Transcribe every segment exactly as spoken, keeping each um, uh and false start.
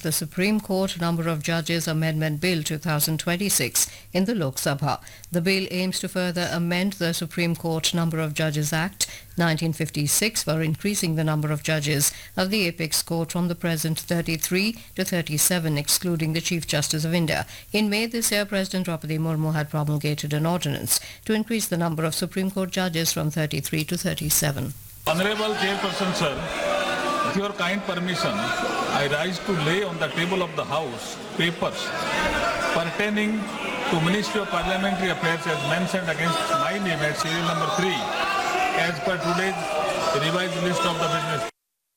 the Supreme Court Number of Judges Amendment Bill twenty twenty-six in the Lok Sabha. The bill aims to further amend the Supreme Court Number of Judges Act nineteen fifty-six for increasing the number of judges of the Apex Court from the present thirty-three to thirty-seven, excluding the Chief Justice of India. In May this year, President Draupadi Murmu had promulgated an ordinance to increase the number of Supreme Court judges from thirty-three to thirty-seven. Honorable Chairperson, sir, with your kind permission, I rise to lay on the table of the House papers pertaining to Ministry of Parliamentary Affairs as mentioned against my name at serial number three as per today's revised list of the business.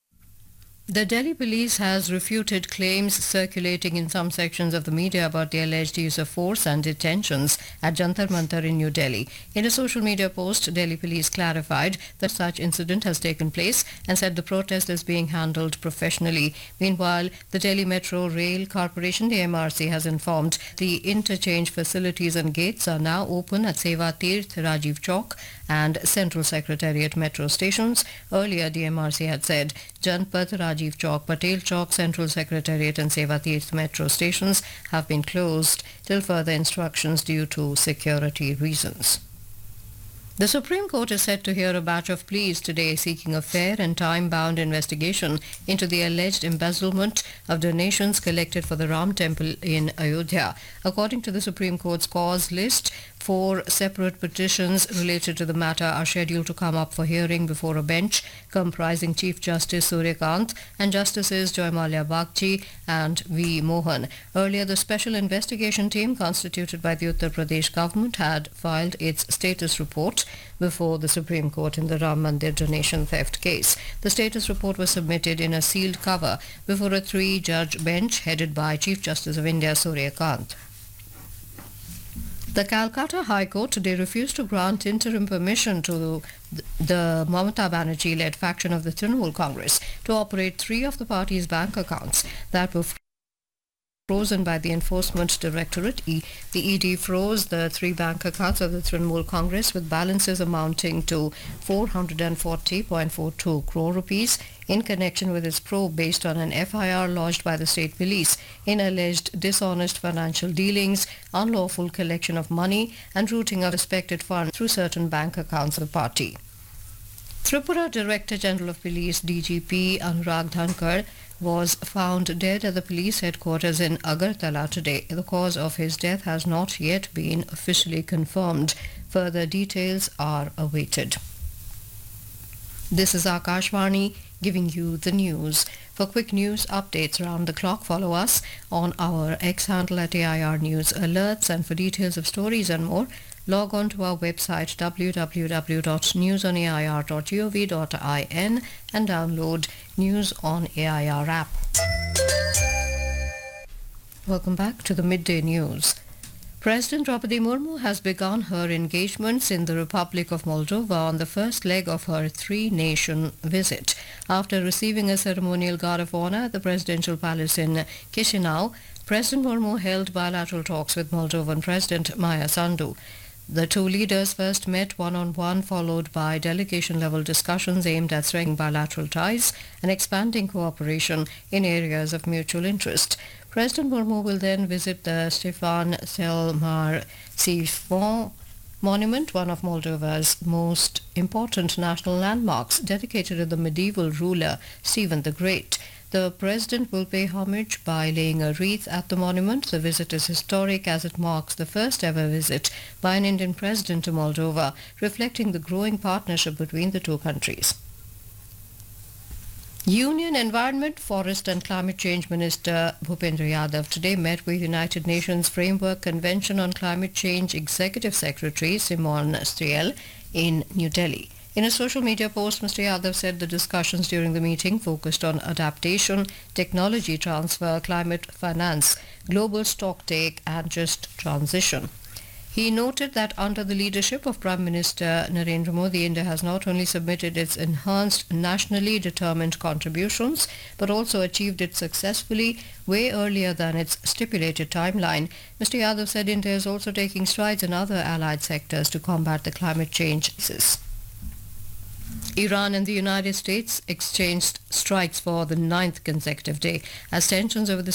The Delhi police has refuted claims circulating in some sections of the media about the alleged use of force and detentions at Jantar Mantar in New Delhi. In a social media post, Delhi police clarified that such incident has taken place and said the protest is being handled professionally. Meanwhile, the Delhi Metro Rail Corporation, the M R C, has informed the interchange facilities and gates are now open at Seva Tirth, Rajiv Chowk and Central Secretariat metro stations. Earlier, the M R C had said Janpat, Rajiv Chowk, Patel Chowk, Central Secretariat and Seva Tirth metro stations have been closed till further instructions due to security reasons. The Supreme Court is set to hear a batch of pleas today seeking a fair and time-bound investigation into the alleged embezzlement of donations collected for the Ram Temple in Ayodhya. According to the Supreme Court's cause list, four separate petitions related to the matter are scheduled to come up for hearing before a bench comprising Chief Justice Surya Kant and Justices Joymalia Bagchi and V. Mohan. Earlier, the special investigation team constituted by the Uttar Pradesh government had filed its status report before the Supreme Court in the Ram Mandir donation theft case. The status report was submitted in a sealed cover before a three-judge bench headed by Chief Justice of India Surya Kant. The Calcutta High Court today refused to grant interim permission to the Mamata Banerjee-led faction of the Trinamool Congress to operate three of the party's bank accounts that were frozen by the Enforcement Directorate. E. The E D froze the three bank accounts of the Trinamool Congress with balances amounting to four hundred forty point four two crore rupees in connection with its probe based on an F I R lodged by the state police in alleged dishonest financial dealings, unlawful collection of money and routing of suspected funds through certain bank accounts of the party. Tripura Director General of Police D G P Anurag Dhankar was found dead at the police headquarters in Agartala today. The cause of his death has not yet been officially confirmed. Further details are awaited. This is Akashvani giving you the news. For quick news updates around the clock, follow us on our X handle at A I R News Alerts, and for details of stories and more, log on to our website w w w dot news on a i r dot gov dot in and download News on A I R app. Welcome back to the Midday News. President Draupadi Murmu has begun her engagements in the Republic of Moldova on the first leg of her three-nation visit. After receiving a ceremonial guard of honor at the presidential palace in Chisinau, President Murmu held bilateral talks with Moldovan President Maya Sandu. The two leaders first met one-on-one, followed by delegation-level discussions aimed at strengthening bilateral ties and expanding cooperation in areas of mutual interest. President Murmu will then visit the Stefan Selmar Sifon Monument, one of Moldova's most important national landmarks, dedicated to the medieval ruler Stephen the Great. The president will pay homage by laying a wreath at the monument. The visit is historic as it marks the first ever visit by an Indian president to Moldova, reflecting the growing partnership between the two countries. Union Environment, Forest and Climate Change Minister Bhupendra Yadav today met with United Nations Framework Convention on Climate Change Executive Secretary Simon Striel in New Delhi. In a social media post, Mister Yadav said the discussions during the meeting focused on adaptation, technology transfer, climate finance, global stocktake and just transition. He noted that under the leadership of Prime Minister Narendra Modi, India has not only submitted its enhanced nationally determined contributions, but also achieved it successfully way earlier than its stipulated timeline. Mister Yadav said India is also taking strides in other allied sectors to combat the climate change crisis. Iran and the United States exchanged strikes for the ninth consecutive day as tensions over the